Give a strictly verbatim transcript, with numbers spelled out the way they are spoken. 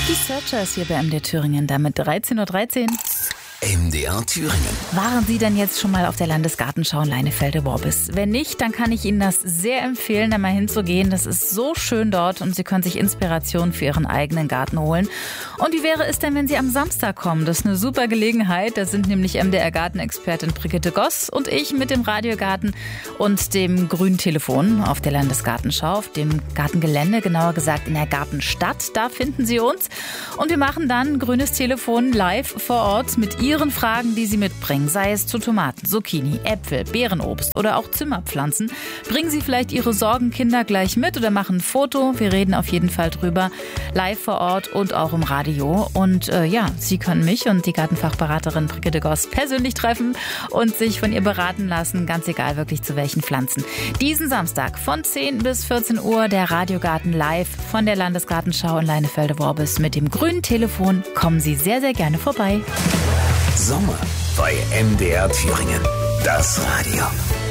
Die Searchers hier bei M D R Thüringen, damit dreizehn Uhr dreizehn. M D R Thüringen. Waren Sie denn jetzt schon mal auf der Landesgartenschau in Leinefelde-Worbis? Wenn nicht, dann kann ich Ihnen das sehr empfehlen, da mal hinzugehen. Das ist so schön dort und Sie können sich Inspiration für Ihren eigenen Garten holen. Und wie wäre es denn, wenn Sie am Samstag kommen? Das ist eine super Gelegenheit. Da sind nämlich M D R-Gartenexpertin Brigitte Goss und ich mit dem Radiogarten und dem grünen Telefon auf der Landesgartenschau, auf dem Gartengelände, genauer gesagt in der Gartenstadt. Da finden Sie uns. Und wir machen dann grünes Telefon live vor Ort mit Ihren Fragen, die Sie mitbringen, sei es zu Tomaten, Zucchini, Äpfel, Beerenobst oder auch Zimmerpflanzen. Bringen Sie vielleicht Ihre Sorgenkinder gleich mit oder machen ein Foto. Wir reden auf jeden Fall drüber, live vor Ort und auch im Radio. Und äh, ja, Sie können mich und die Gartenfachberaterin Brigitte Goss persönlich treffen und sich von ihr beraten lassen, ganz egal wirklich zu welchen Pflanzen. Diesen Samstag von zehn bis vierzehn Uhr der Radiogarten live von der Landesgartenschau in Leinefelde-Worbis mit dem grünen Telefon. Kommen Sie sehr, sehr gerne vorbei. Sommer bei M D R Thüringen. Das Radio.